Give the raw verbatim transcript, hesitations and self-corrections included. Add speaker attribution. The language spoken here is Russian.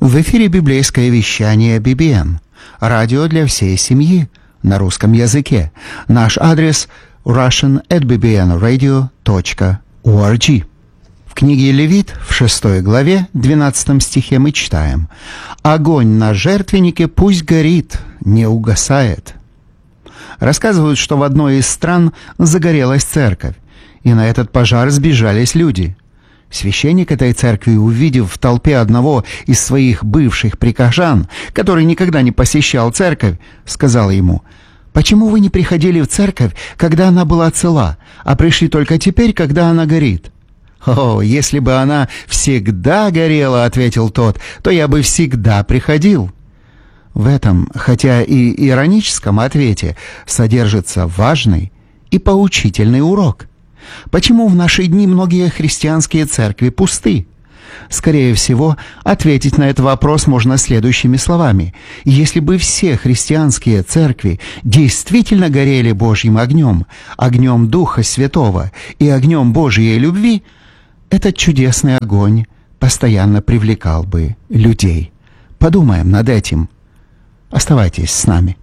Speaker 1: В эфире библейское вещание би би эм. Радио для всей семьи на русском языке. Наш адрес russian at b b n radio dot org. В книге Левит в шестой главе, двенадцатом стихе мы читаем: «Огонь на жертвеннике пусть горит, не угасает». Рассказывают, что в одной из стран загорелась церковь, и на этот пожар сбежались люди. Священник этой церкви, увидев в толпе одного из своих бывших прихожан, который никогда не посещал церковь, сказал ему: «Почему вы не приходили в церковь, когда она была цела, а пришли только теперь, когда она горит?» «О, если бы она всегда горела, — ответил тот, — то я бы всегда приходил». В этом, хотя и ироническом ответе, содержится важный и поучительный урок. Почему в наши дни многие христианские церкви пусты? Скорее всего, ответить на этот вопрос можно следующими словами: если бы все христианские церкви действительно горели Божьим огнем, огнем Духа Святого и огнем Божьей любви, этот чудесный огонь постоянно привлекал бы людей. Подумаем над этим. Оставайтесь с нами.